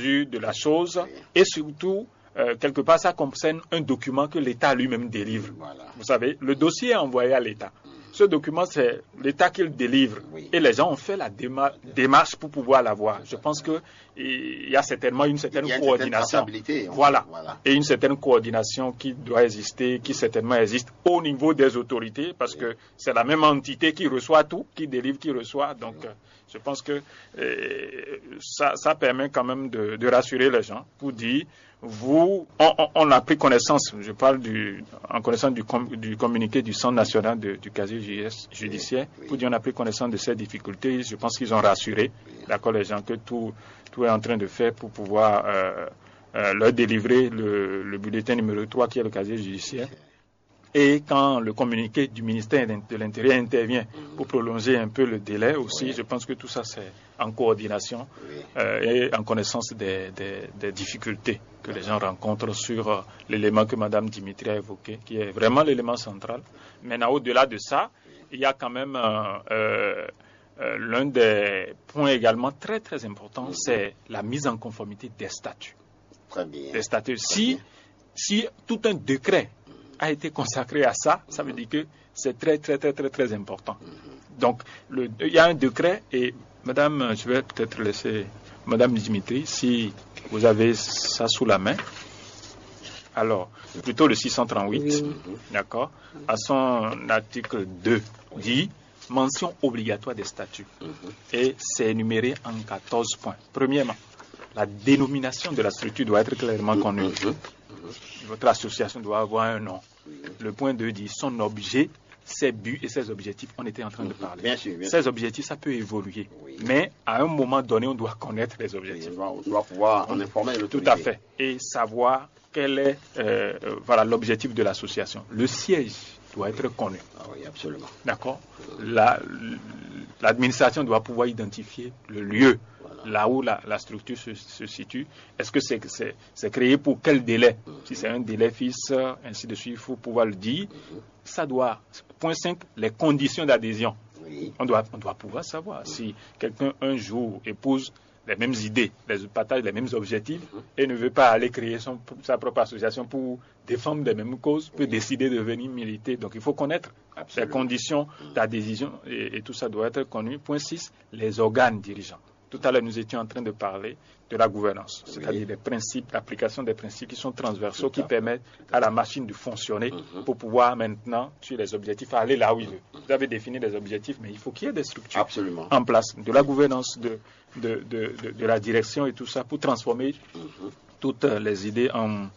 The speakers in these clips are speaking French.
mesure de la chose et surtout, quelque part, ça concerne un document que l'État lui-même délivre. Voilà. Vous savez, le dossier est envoyé à l'État. Ce document, c'est l'État qui le délivre. Et les gens ont fait la démarche pour pouvoir l'avoir. Je pense qu'il y a certainement une certaine coordination. Voilà. Et une certaine coordination qui doit exister, qui certainement existe au niveau des autorités, parce que c'est la même entité qui reçoit tout, qui délivre, qui reçoit. Donc, je pense que ça permet quand même de rassurer les gens pour dire, on a pris connaissance, je parle en connaissance du communiqué du Centre national du casier judiciaire, pour dire on a pris connaissance de ces difficultés. Je pense qu'ils ont rassuré, d'accord, les gens que tout est en train de faire pour pouvoir leur délivrer le bulletin numéro 3 qui est le casier judiciaire. Et quand le communiqué du ministère de l'Intérieur intervient pour prolonger un peu le délai aussi, je pense que tout ça c'est en coordination et en connaissance des difficultés que les gens rencontrent sur l'élément que Mme Dimitri a évoqué, qui est vraiment l'élément central. Maintenant, au-delà de ça, il y a quand même l'un des points également très très importants, c'est la mise en conformité des statuts. Très bien. Des statuts. Si tout un décret a été consacré à ça, ça veut dire que c'est très, très, très, très, très important. Donc, il y a un décret et, madame, je vais peut-être laisser madame Dimitri, si vous avez ça sous la main. Alors, plutôt le 638, d'accord, à son article 2, dit mention obligatoire des statuts. Et c'est énuméré en 14 points. Premièrement, la dénomination de la structure doit être clairement connue. Votre association doit avoir un nom. Le point 2 dit son objet, ses buts et ses objectifs. On était en train de parler. Bien sûr. Ces objectifs, ça peut évoluer. Mais à un moment donné, on doit connaître les objectifs. On doit pouvoir en informer l'autorité. Tout à fait. Et savoir quel est l'objectif de l'association. Le siège doit être connu. Ah oui, absolument. D'accord. L'administration doit pouvoir identifier le lieu. Là où la structure se situe, est-ce que c'est créé pour quel délai? Si c'est un délai fixe, ainsi de suite, il faut pouvoir le dire. Ça doit, point 5, les conditions d'adhésion. On doit pouvoir savoir si quelqu'un un jour épouse les mêmes idées, partage les mêmes objectifs et ne veut pas aller créer sa propre association pour défendre les mêmes causes, peut décider de venir militer. Donc il faut connaître les conditions d'adhésion et tout ça doit être connu. Point 6, les organes dirigeants. Tout à l'heure, nous étions en train de parler de la gouvernance, c'est-à-dire des principes, l'application des principes qui sont transversaux, qui permettent à la machine de fonctionner pour pouvoir maintenant, sur les objectifs, aller là où il veut. Vous avez défini des objectifs, mais il faut qu'il y ait des structures en place, de la gouvernance, de la direction et tout ça, pour transformer toutes les idées en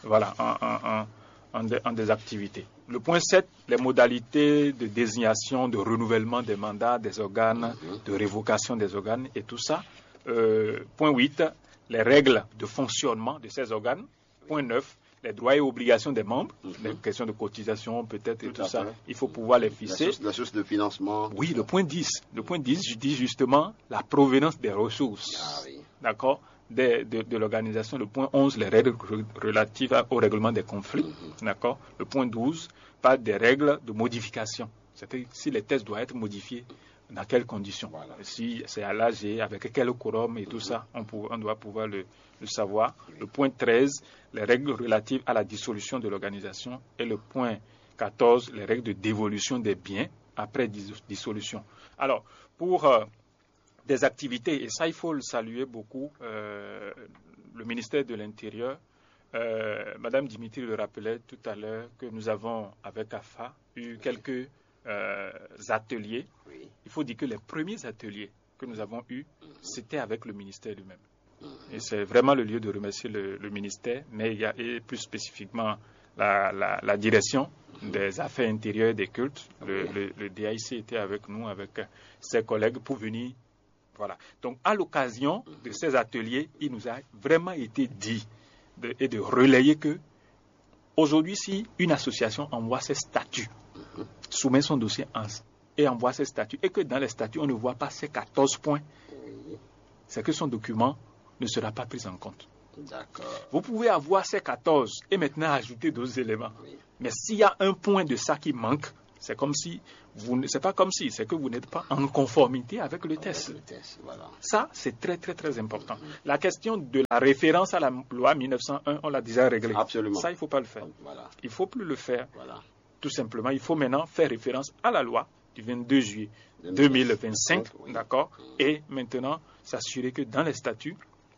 des activités. Le point 7, les modalités de désignation, de renouvellement des mandats des organes, de révocation des organes et tout ça. Point 8, les règles de fonctionnement de ces organes. Point 9, les droits et obligations des membres, les questions de cotisation peut-être et tout ça. Il faut pouvoir les fixer. La source de financement. Oui, le point 10. Le point 10, je dis justement la provenance des ressources. D'accord? De l'organisation. Le point 11, les règles relatives au règlement des conflits. D'accord. Le point 12 parle des règles de modification. C'est-à-dire si les tests doivent être modifiés, dans quelles conditions. Si c'est à l'âge, avec quel quorum et tout ça, on doit pouvoir le savoir. Le point 13, les règles relatives à la dissolution de l'organisation. Et le point 14, les règles de dévolution des biens après dissolution. Alors, pour des activités, et ça il faut le saluer beaucoup, le ministère de l'Intérieur, Madame Dimitri le rappelait tout à l'heure que nous avons avec AFA eu quelques ateliers. Il faut dire que les premiers ateliers que nous avons eus, c'était avec le ministère lui-même. Et c'est vraiment le lieu de remercier le ministère, mais il y a et plus spécifiquement la direction des affaires intérieures et des cultes. Le DIC était avec nous, avec ses collègues pour venir. Voilà. Donc, à l'occasion de ces ateliers, il nous a vraiment été dit de relayer que aujourd'hui, si une association envoie ses statuts, soumet son dossier et envoie ses statuts, et que dans les statuts, on ne voit pas ces 14 points, c'est que son document ne sera pas pris en compte. Vous pouvez avoir ces 14 et maintenant ajouter d'autres éléments. Mais s'il y a un point de ça qui manque, c'est comme si c'est pas comme si, c'est que vous n'êtes pas en conformité avec le test. Voilà. Ça, c'est très, très, très important. La question de la référence à la loi 1901, on l'a déjà réglée. Absolument. Ça, il ne faut pas le faire. Voilà. Il ne faut plus le faire. Voilà. Tout simplement, il faut maintenant faire référence à la loi du 22 juillet 2025, oui. D'accord, et maintenant s'assurer que dans les statuts,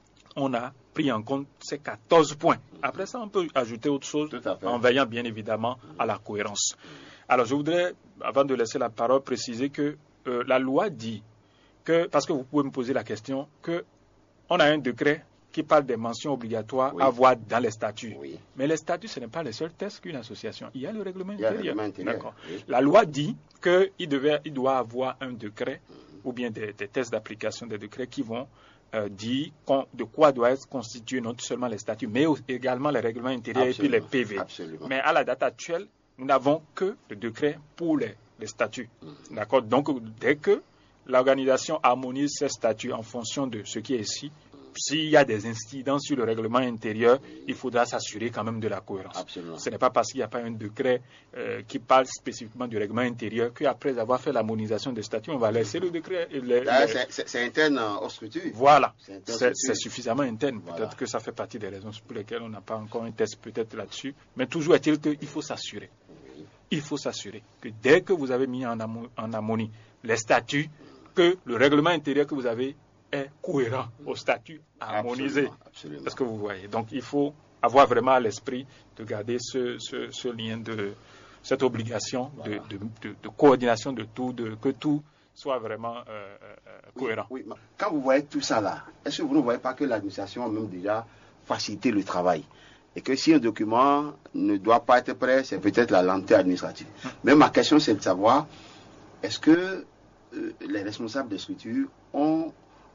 on a pris en compte ces 14 points. Après ça, on peut ajouter autre chose en veillant bien évidemment à la cohérence. Alors, je voudrais, avant de laisser la parole, préciser que la loi dit que, parce que vous pouvez me poser la question, qu'on a un décret qui parle des mentions obligatoires à voir dans les statuts. Oui. Mais les statuts, ce n'est pas les seuls tests qu'une association. Il y a le règlement intérieur. D'accord. Oui. La loi dit qu'il doit avoir un décret ou bien des tests d'application des décrets qui vont dire de quoi doit être constitué non seulement les statuts, mais également les règlements intérieurs et puis les PV. Absolument. Mais à la date actuelle, nous n'avons que le décret pour les statuts. D'accord. Donc, dès que l'organisation harmonise ses statuts en fonction de ce qui est ici, s'il y a des incidences sur le règlement intérieur, il faudra s'assurer quand même de la cohérence. Absolument. Ce n'est pas parce qu'il n'y a pas un décret qui parle spécifiquement du règlement intérieur qu'après avoir fait l'harmonisation des statuts, on va laisser le décret. C'est interne aux structures. Voilà, c'est suffisamment interne. Voilà. Peut-être que ça fait partie des raisons pour lesquelles on n'a pas encore un test peut-être là-dessus. Mais toujours est-il qu'il faut s'assurer. Il faut s'assurer que dès que vous avez mis en harmonie les statuts, que le règlement intérieur que vous avez est cohérent au statut harmonisé. Absolument. Parce que vous voyez. Donc, il faut avoir vraiment à l'esprit de garder ce lien cette obligation de coordination de tout, que tout soit vraiment cohérent. Oui, mais quand vous voyez tout ça là, est-ce que vous ne voyez pas que l'administration a même déjà facilité le travail? Et que si un document ne doit pas être prêt, c'est peut-être la lenteur administrative. Mais ma question, c'est de savoir, est-ce que les responsables des structures ont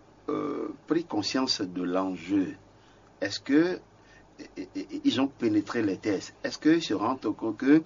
pris conscience de l'enjeu? Est-ce que ils ont pénétré les tests? Est-ce qu'ils se rendent compte que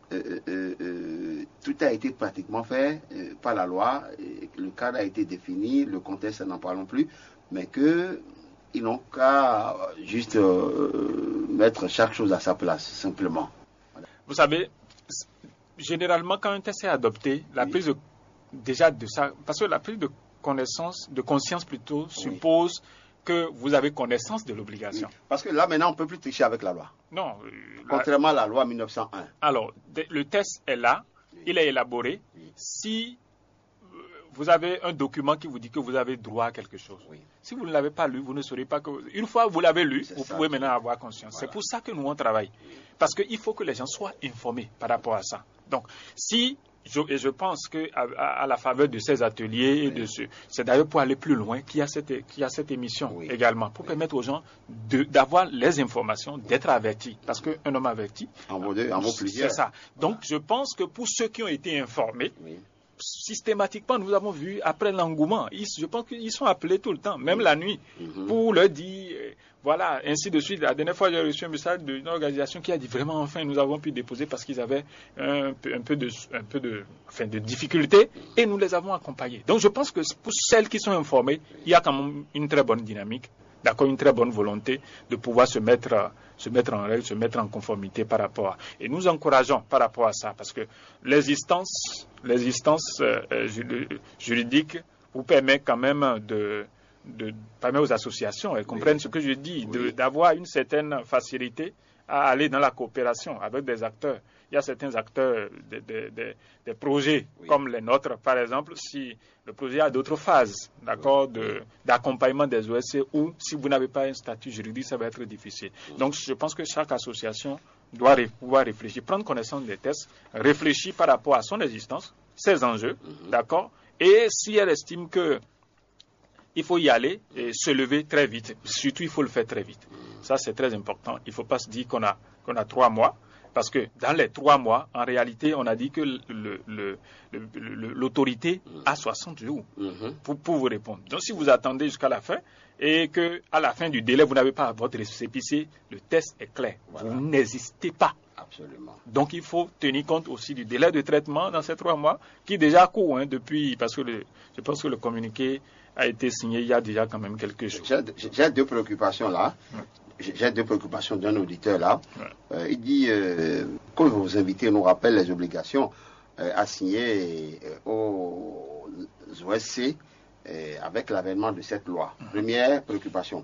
tout a été pratiquement fait par la loi, le cadre a été défini, le contexte n'en parlons plus, mais qu'ils n'ont qu'à juste mettre chaque chose à sa place, simplement. Voilà. Vous savez, généralement, quand un test est adopté, la prise de, déjà de ça, parce que la prise de conscience plutôt, suppose que vous avez connaissance de l'obligation. Oui. Parce que là, maintenant, on ne peut plus tricher avec la loi. Non. Contrairement à la loi 1901. Alors, le test est là, il est élaboré. Si vous avez un document qui vous dit que vous avez droit à quelque chose, si vous ne l'avez pas lu, vous ne saurez pas que... Une fois que vous l'avez lu, vous pouvez maintenant avoir conscience. Voilà. C'est pour ça que nous, on travaille. Parce qu'il faut que les gens soient informés par rapport à ça. Donc, je pense qu'à la faveur de ces ateliers, c'est d'ailleurs pour aller plus loin qu'il y a cette émission également, pour permettre aux gens d'avoir les informations, d'être avertis. Parce qu'un homme averti, en vaut plusieurs. C'est ça. Donc, je pense que pour ceux qui ont été informés, systématiquement, nous avons vu, après l'engouement, je pense qu'ils sont appelés tout le temps, même la nuit, pour leur dire, voilà, ainsi de suite. La dernière fois, j'ai reçu un message d'une organisation qui a dit vraiment, enfin, nous avons pu déposer parce qu'ils avaient un peu de difficultés et nous les avons accompagnés. Donc, je pense que pour celles qui sont informées, il y a quand même une très bonne dynamique, d'accord, une très bonne volonté de pouvoir se mettre en règle, se mettre en conformité par rapport à... Et nous encourageons par rapport à ça, parce que l'existence juridique vous permet quand même permet aux associations, elles comprennent ce que je dis, d'avoir une certaine facilité à aller dans la coopération avec des acteurs. Il y a certains acteurs des projets comme les nôtres, par exemple, si le projet a d'autres phases, d'accord, d'accompagnement des OSC, ou si vous n'avez pas un statut juridique, ça va être difficile. Donc, je pense que chaque association doit pouvoir réfléchir, prendre connaissance des tests, réfléchir par rapport à son existence, ses enjeux, d'accord, et si elle estime que il faut y aller et se lever très vite. Surtout, il faut le faire très vite. Ça, c'est très important. Il ne faut pas se dire qu'on a 3 mois. Parce que dans les 3 mois, en réalité, on a dit que l'autorité a 60 jours pour vous répondre. Donc, si vous attendez jusqu'à la fin et qu'à la fin du délai, vous n'avez pas votre récépissé, le test est clair. Voilà. Vous n'hésitez pas. Absolument. Donc, il faut tenir compte aussi du délai de traitement dans ces 3 mois, qui déjà court depuis, parce que je pense que le communiqué a été signé il y a déjà quand même quelques jours. J'ai 2 préoccupations là. J'ai 2 préoccupations d'un auditeur là. Il dit que vos invités nous rappellent les obligations. assignés aux OSC avec l'avènement de cette loi. Première préoccupation.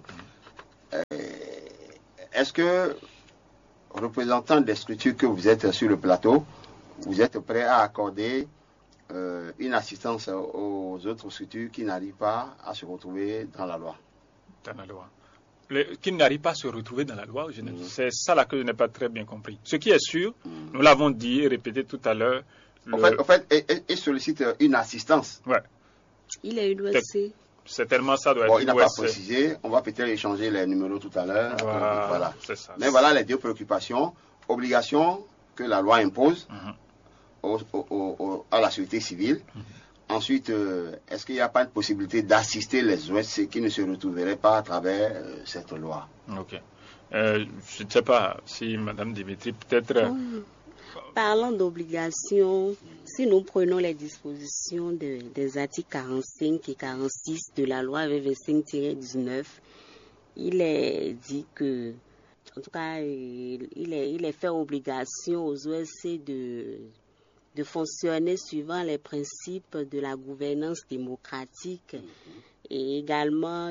Est-ce que, représentant des structures que vous êtes sur le plateau, vous êtes prêt à accorder une assistance aux autres structures qui n'arrivent pas à se retrouver dans la loi? Dans la loi. Qui n'arrivent pas à se retrouver dans la loi, c'est ça là que je n'ai pas très bien compris. Ce qui est sûr, nous l'avons dit et répété tout à l'heure. En fait, il sollicite une assistance. Ouais. Il a eu l'OSC. C'est tellement ça doit être. Il n'a pas précisé. On va peut-être échanger les numéros tout à l'heure. Voilà. C'est ça. Mais voilà les deux préoccupations. Obligation que la loi impose à la société civile. Ensuite, est-ce qu'il n'y a pas une possibilité d'assister les OSC qui ne se retrouveraient pas à travers cette loi? Ok. Je ne sais pas si Mme Dimitri, peut-être... Parlant d'obligation, si nous prenons les dispositions des articles 45 et 46 de la loi V25-19, il est dit que, en tout cas, il est fait obligation aux OSC de fonctionner suivant les principes de la gouvernance démocratique et également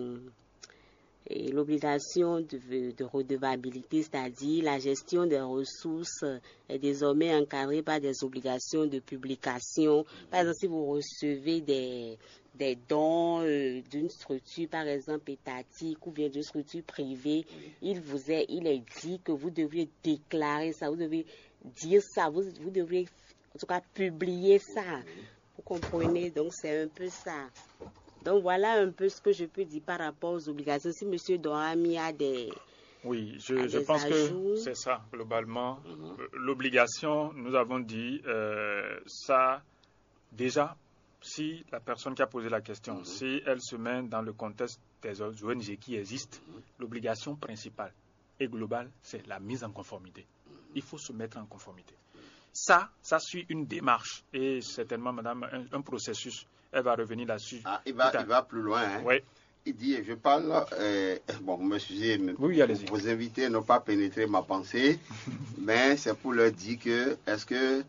l'obligation de redevabilité, c'est-à-dire la gestion des ressources est désormais encadrée par des obligations de publication. Par exemple, si vous recevez des dons d'une structure, par exemple étatique ou bien d'une structure privée, il est dit que vous devriez déclarer ça, vous devez dire ça, vous devriez en tout cas publier ça. Vous comprenez? Donc c'est un peu ça. Donc voilà un peu ce que je peux dire par rapport aux obligations. Si M. Dohami a des... Oui, je pense que c'est ça, globalement. L'obligation, nous avons dit, ça, déjà, si la personne qui a posé la question, si elle se met dans le contexte des ONG qui existent, l'obligation principale et globale, c'est la mise en conformité. Il faut se mettre en conformité. Ça suit une démarche et certainement, madame, un processus. Elle va revenir là-dessus. Il va plus loin. Hein. Oui. Il dit, je parle, monsieur, vos invités n'ont pas pénétré ma pensée, mais c'est pour leur dire que, est-ce que,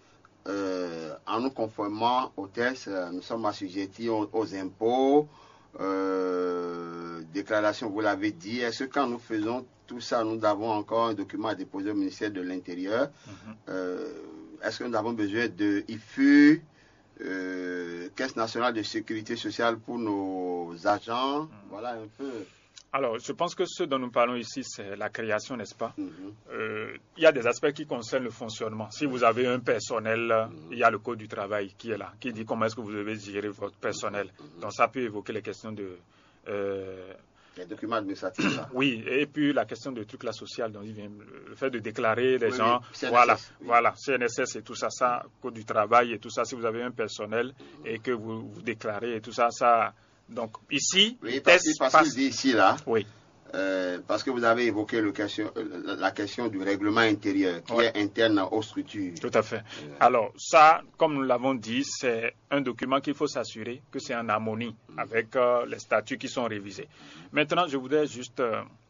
en nous conformant au texte, nous sommes assujettis aux impôts, déclaration, vous l'avez dit, est-ce que quand nous faisons tout ça, nous avons encore un document à déposer au ministère de l'Intérieur, est-ce que nous avons besoin de IFU, Caisse nationale de sécurité sociale pour nos agents, voilà un peu. Alors, je pense que ce dont nous parlons ici, c'est la création, n'est-ce pas? Il y a des aspects qui concernent le fonctionnement. Si vous avez un personnel, il y a le code du travail qui est là, qui dit comment est-ce que vous devez gérer votre personnel. Donc, ça peut évoquer les questions de... les documents administratifs, là. Oui, et puis la question de trucs là social, donc le fait de déclarer les gens, CNSS, voilà, CNSS et tout ça, code du travail et tout ça, si vous avez un personnel et que vous déclarez et tout ça, donc ici, parce qu'il dit ici là, oui. Parce que vous avez évoqué la question du règlement intérieur qui est interne aux structures. Tout à fait. Alors ça, comme nous l'avons dit, c'est un document qu'il faut s'assurer que c'est en harmonie avec les statuts qui sont révisés. Maintenant, je voudrais juste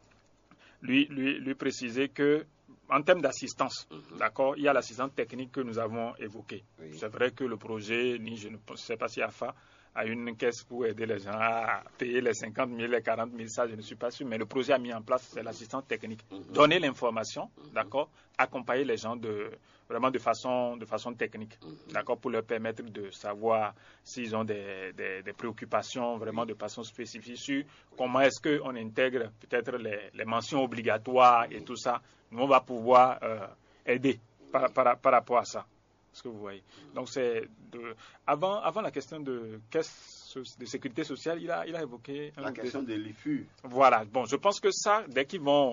lui préciser que en termes d'assistance, d'accord, il y a l'assistance technique que nous avons évoquée. C'est vrai que le projet, je ne sais pas si AFA à une caisse pour aider les gens à payer les 50 000, les 40 000, ça je ne suis pas sûr, mais le projet a mis en place, c'est l'assistance technique. Donner l'information, d'accord, accompagner les gens vraiment de façon technique, d'accord, pour leur permettre de savoir s'ils ont des préoccupations vraiment de façon spécifique sur comment est-ce qu'on intègre peut-être les mentions obligatoires et tout ça. Nous, on va pouvoir aider par rapport à ça. Ce que vous voyez. Donc c'est avant la question de caisse de sécurité sociale, il a évoqué la question de l'IFU. Voilà. Bon, je pense que ça, dès qu'ils vont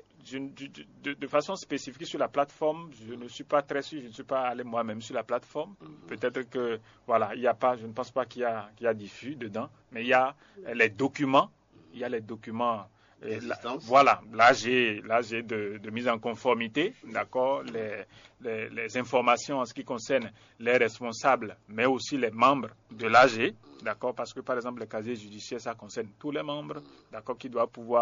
de façon spécifique sur la plateforme, je ne suis pas très sûr, je ne suis pas allé moi-même sur la plateforme. Peut-être que voilà, il y a pas, je ne pense pas qu'il y a d'IFU dedans, mais il y a les documents, voilà, l'AG de mise en conformité, d'accord, les informations en ce qui concerne les responsables, mais aussi les membres de l'AG, d'accord, parce que par exemple, le casier judiciaire, ça concerne tous les membres, d'accord, qui doivent pouvoir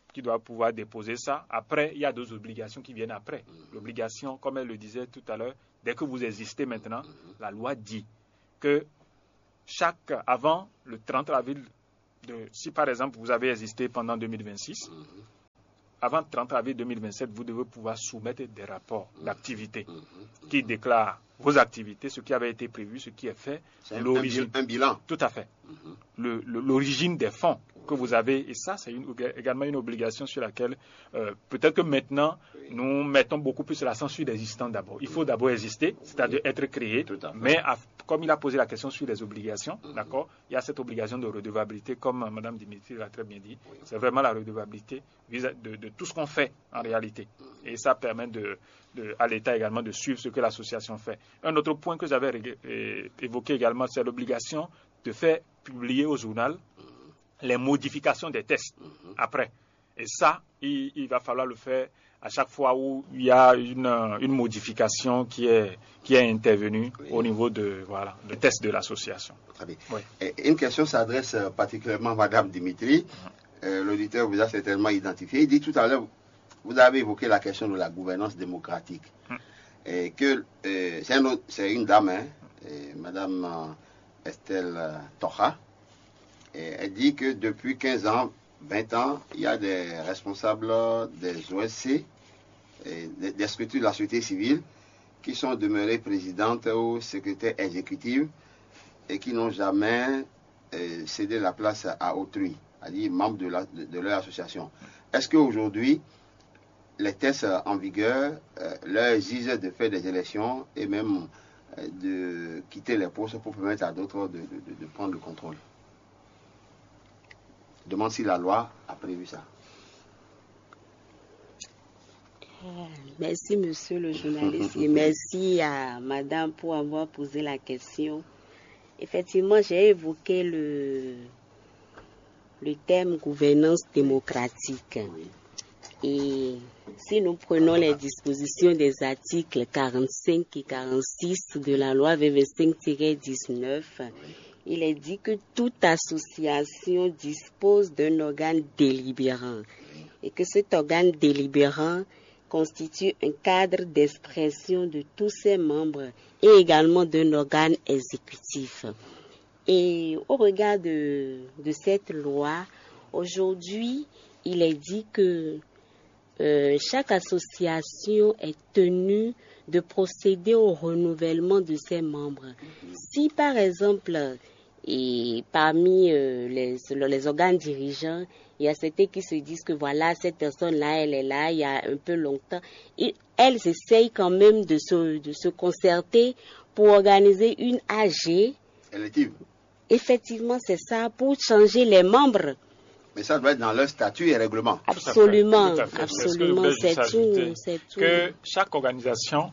qui doit pouvoir déposer ça. Après, il y a d'autres obligations qui viennent après. L'obligation, comme elle le disait tout à l'heure, dès que vous existez maintenant, la loi dit que avant le 30 avril, si par exemple vous avez existé pendant 2026, avant le 30 avril 2027, vous devez pouvoir soumettre des rapports d'activité qui déclarent vos activités, ce qui avait été prévu, ce qui est fait. C'est un bilan. Tout à fait. L'origine des fonds que vous avez, et ça, c'est également une obligation sur laquelle, peut-être que maintenant, nous mettons beaucoup plus l'accent sur l'existant d'abord. Il faut d'abord exister, c'est-à-dire être créé, mais comme il a posé la question sur les obligations, d'accord, il y a cette obligation de redevabilité, comme Mme Dimitri l'a très bien dit. C'est vraiment la redevabilité de tout ce qu'on fait en réalité. Et ça permet à l'État également de suivre ce que l'association fait. Un autre point que j'avais évoqué également, c'est l'obligation de faire publier au journal les modifications des tests après. Et ça, il va falloir le faire à chaque fois où il y a une modification qui est intervenue au niveau de test de l'association. Très bien. Oui. Une question s'adresse particulièrement à Mme Dimitri. L'auditeur vous a certainement identifié. Il dit tout à l'heure, vous avez évoqué la question de la gouvernance démocratique. Et que c'est une dame, Mme Estelle Tocha. Elle dit que depuis 15 ans, 20 ans, il y a des responsables des OSC, des structures de la société civile, qui sont demeurées présidentes ou secrétaires exécutives et qui n'ont jamais cédé la place à autrui, c'est-à-dire membres de leur association. Est-ce qu'aujourd'hui, les tests en vigueur leur exigent de faire des élections et même de quitter les postes pour permettre à d'autres de prendre le contrôle? Je demande si la loi a prévu ça. Merci, monsieur le journaliste, et merci à madame pour avoir posé la question. Effectivement, j'ai évoqué le thème gouvernance démocratique. Et si nous prenons les dispositions des articles 45 et 46 de la loi V25-19, il est dit que toute association dispose d'un organe délibérant et que cet organe délibérant constitue un cadre d'expression de tous ses membres et également d'un organe exécutif. Et au regard de cette loi, aujourd'hui, il est dit que chaque association est tenue de procéder au renouvellement de ses membres. Si par exemple, et parmi les organes dirigeants, il y a certains qui se disent que voilà, cette personne-là, elle est là, il y a un peu longtemps. Et elles essayent quand même de se concerter pour organiser une AG. Élective. Effectivement, c'est ça, pour changer les membres. Mais ça doit être dans leur statut et règlement. Absolument, tout à fait. absolument, c'est tout. Que chaque organisation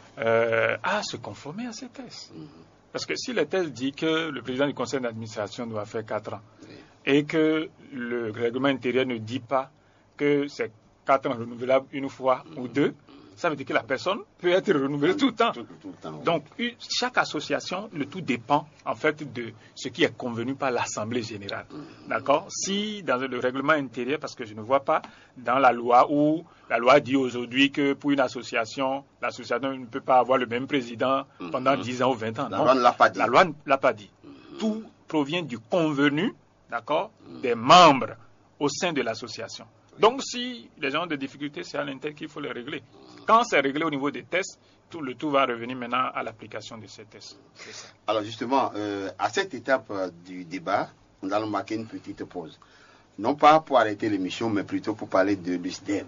a à se conformer à ces tests. Parce que si le test dit que le président du conseil d'administration doit faire 4 ans, et que le règlement intérieur ne dit pas que c'est 4 ans renouvelables une fois ou deux, ça veut dire que la personne peut être renouvelée tout le temps. Donc, chaque association, le tout dépend en fait de ce qui est convenu par l'Assemblée générale. D'accord? Si dans le règlement intérieur, parce que je ne vois pas dans la loi où la loi dit aujourd'hui que pour une association, l'association ne peut pas avoir le même président pendant 10 ans ou 20 ans. La loi ne l'a pas dit. La loi ne l'a pas dit. Tout provient du convenu, d'accord, des membres au sein de l'association. Donc, si les gens ont des difficultés, c'est à l'intérieur qu'il faut les régler. Quand c'est réglé au niveau des tests, le tout va revenir maintenant à l'application de ces tests. Alors justement, à cette étape du débat, nous allons marquer une petite pause. Non pas pour arrêter l'émission, mais plutôt pour parler de l'USDEV.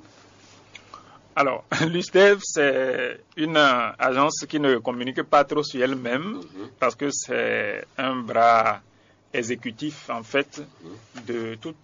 Alors, l'USDEV, c'est une agence qui ne communique pas trop sur elle-même, parce que c'est un bras exécutif, en fait, de tous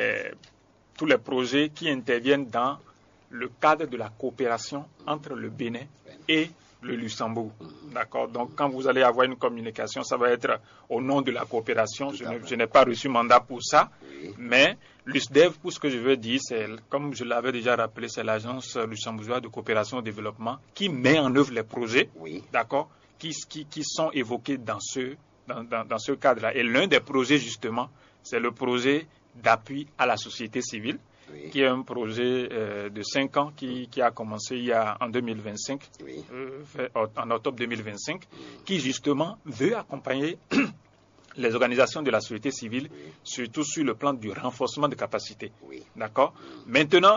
les projets qui interviennent dans le cadre de la coopération entre le Bénin et le Luxembourg. D'accord? Donc, quand vous allez avoir une communication, ça va être au nom de la coopération. Je n'ai pas reçu mandat pour ça, mais l'USDEV, pour ce que je veux dire, c'est, comme je l'avais déjà rappelé, c'est l'agence luxembourgeoise de coopération au développement qui met en œuvre les projets, d'accord, qui sont évoqués dans ce cadre-là. Et l'un des projets, justement, c'est le projet d'appui à la société civile. qui est un projet de 5 ans qui a commencé en 2025, en octobre 2025, qui justement veut accompagner les organisations de la société civile, surtout sur le plan du renforcement de capacités. D'accord ? Maintenant,